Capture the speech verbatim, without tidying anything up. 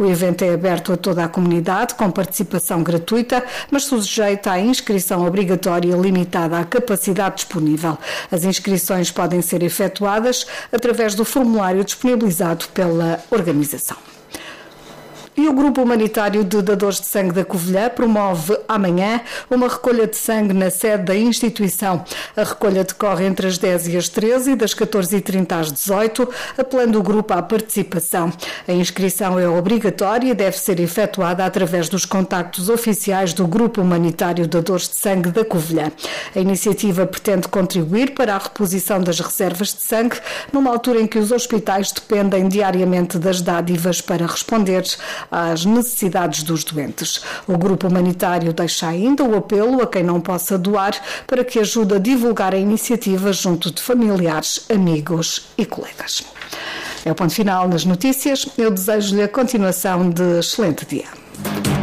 O evento é aberto a toda a comunidade, com participação gratuita, mas sujeita à inscrição obrigatória limitada à capacidade disponível. As inscrições podem ser efetuadas através do formulário disponibilizado pela organização. E o Grupo Humanitário de Dadores de Sangue da Covilhã promove amanhã uma recolha de sangue na sede da instituição. A recolha decorre entre as dez e as treze e das catorze e trinta às dezoito, apelando o grupo à participação. A inscrição é obrigatória e deve ser efetuada através dos contactos oficiais do Grupo Humanitário de Dadores de Sangue da Covilhã. A iniciativa pretende contribuir para a reposição das reservas de sangue numa altura em que os hospitais dependem diariamente das dádivas para responder às necessidades dos doentes. O Grupo Humanitário deixa ainda o apelo a quem não possa doar para que ajude a divulgar a iniciativa junto de familiares, amigos e colegas. É o ponto final nas notícias. Eu desejo-lhe a continuação de excelente dia.